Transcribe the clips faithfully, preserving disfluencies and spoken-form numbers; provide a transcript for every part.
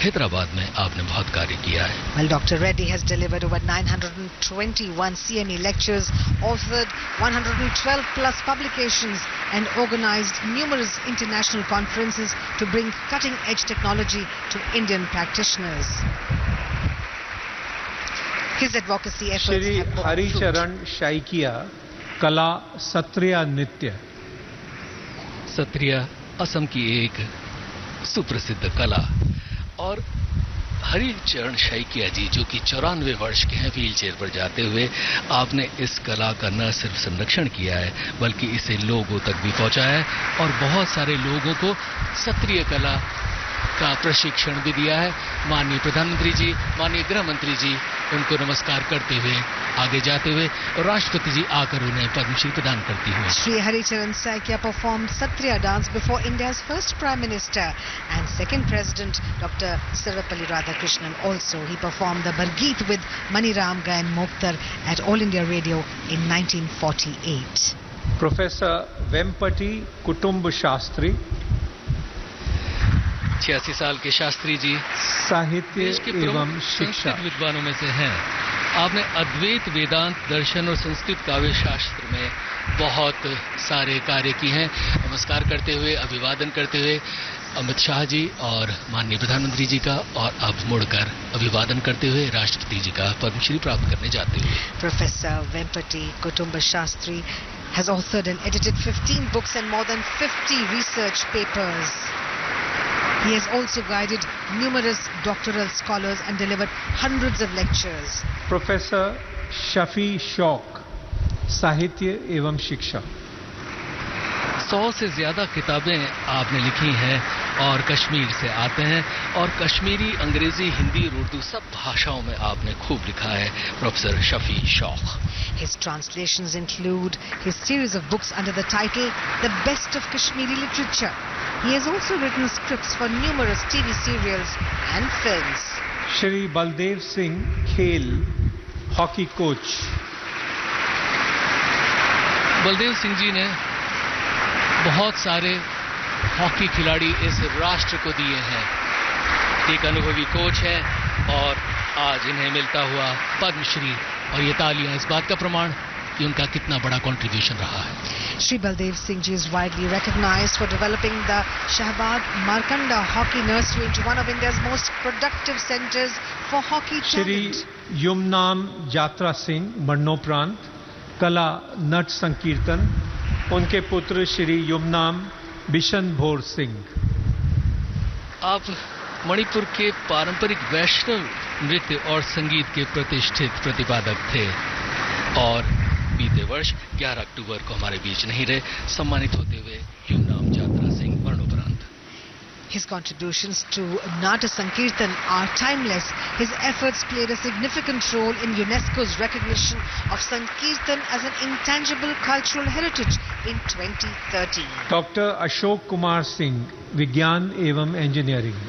हैदराबाद में आपने बहुत कार्य किया है. Well, Doctor Reddy has delivered over nine hundred twenty-one C M E lectures, authored one hundred twelve plus publications, and organized numerous international conferences to bring cutting-edge technology to Indian practitioners. His advocacy efforts Shri have borne Hari fruit. Charan Shaikiya Kala Satriya Nitya. Sattriya Assam की एक सुप्रसिद्ध कला. और हरिचरण शैकिया जी जो कि चौरानवे वर्ष के हैं, व्हील चेयर पर जाते हुए आपने इस कला का न सिर्फ संरक्षण किया है बल्कि इसे लोगों तक भी पहुंचाया है और बहुत सारे लोगों को सत्रिय कला का प्रशिक्षण भी दिया है. माननीय प्रधानमंत्री जी, माननीय गृह मंत्री जी उनको नमस्कार करते हुए आगे जाते हुए और राष्ट्रपति जी आकर उन्हें पद्मश्री प्रदान करती हुई. Shri Haricharan Saikia performed Satriya dance before India's first Prime Minister and second President Doctor Sarvepalli Radhakrishnan. Also, he performed the Bargeet with Maniram Gayan Mokhtar at All India Radio in nineteen forty-eight. Professor Vempati Kutumb Shastri. छियासी साल के शास्त्री जी साहित्य देश के एवं प्रमुख शिक्षा. संस्कृत विद्वानों में से हैं. आपने अद्वैत, वेदांत, दर्शन और संस्कृत काव्य शास्त्र में बहुत सारे कार्य किए हैं. नमस्कार करते हुए, अभिवादन करते हुए अमित शाह जी और माननीय प्रधानमंत्री जी का और अब मुड़कर अभिवादन करते हुए राष्ट्रपति जी का पद्मश्री प्राप्त करने जाते हुए. Professor Vempati Kutumba Shastri has authored and edited fifteen books and more than fifty research papers. He has also guided numerous doctoral scholars and delivered hundreds of lectures. Professor Shafi Shauq साहित्य एवं शिक्षा. सौ से ज्यादा किताबें आपने लिखी हैं और कश्मीर से आते हैं और कश्मीरी, अंग्रेजी, हिंदी और उर्दू सब भाषाओं में आपने खूब लिखा है. प्रोफेसर शफी शौक. His translations include his series of books under the title The Best of Kashmiri Literature. He has also written scripts for numerous T V serials and films. Shri Baldev Singh Khel hockey coach. Baldev Singh ji ने बहुत सारे hockey खिलाड़ी इस राष्ट्र को दिए हैं. एक अनुभवी कोच है और आज इन्हें मिलता हुआ पद्मश्री. और ये तालियां इस बात का प्रमाण कि उनका कितना बड़ा कंट्रीब्यूशन रहा है. Shri Baldev Singh ji is widely recognized for developing the Shahbaz Markanda Hockey Nursery into one of India's most productive centers for hockey talent. Shri Yumnam यात्रा सिंह मरणोपरांत कला नट संकीर्तन. उनके पुत्र श्री युमनाम बिशन भोर सिंह. आप मणिपुर के पारंपरिक वैष्णव नृत्य और संगीत के प्रतिष्ठित प्रतिपादक थे और बीते वर्ष ग्यारह अक्टूबर को हमारे बीच नहीं रहे. सम्मानित होते हुए युमनाम यात्रा सिंह मरणोपरांत. His contributions to Nata Sankirtan are timeless. His efforts played a significant role in UNESCO's recognition of Sankirtan as an intangible cultural heritage in twenty thirteen. Doctor Ashok Kumar Singh विज्ञान एवं इंजीनियरिंग.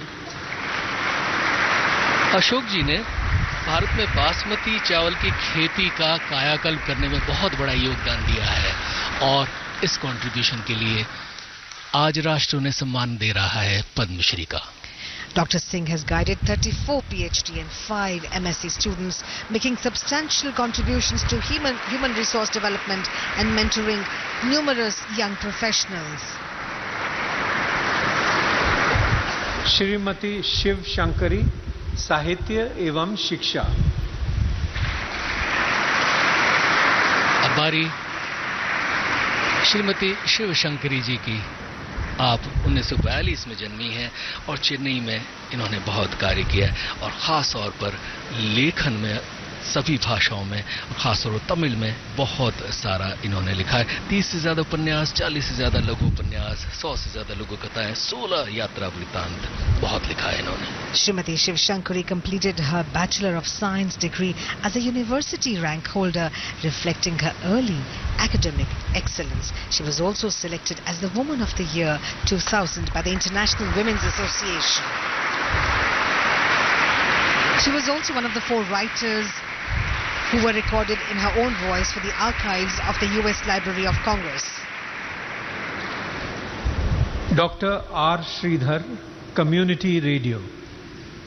अशोक जी ने भारत में बासमती चावल की खेती का कायाकल्प करने में बहुत बड़ा योगदान दिया है और इस कंट्रीब्यूशन के लिए आज राष्ट्र उन्हें सम्मान दे रहा है पद्मश्री का. Doctor Singh has guided thirty-four PhD and five M S c students, making substantial contributions to human, human resource development and mentoring numerous young professionals. Shrimati Shiv Shankari साहित्य एवं शिक्षा. अब बारी श्रीमती शिव शंकरी जी की. आप उन्नीस सौ बयालीस में जन्मी हैं और चेन्नई में इन्होंने बहुत कार्य किया है और खास तौर पर लेखन में सभी भाषाओं में, खासतौर पर तमिल में बहुत सारा इन्होंने लिखा है. तीस से ज्यादा उपन्यास, चालीस से ज्यादा लघु उपन्यास, सौ से ज्यादा लघु कथाएं, सोलह यात्रा वृत्तांत बहुत लिखा है इन्होंने. Srimati Shiv Shankari completed her Bachelor of Science degree as a university rank holder, reflecting her early academic excellence. She was also selected as the Woman of the Year two thousand by the International Women's Association. She was also one of the four writers who were recorded in her own voice for the archives of the U S Library of Congress. Doctor R Shridhar community radio.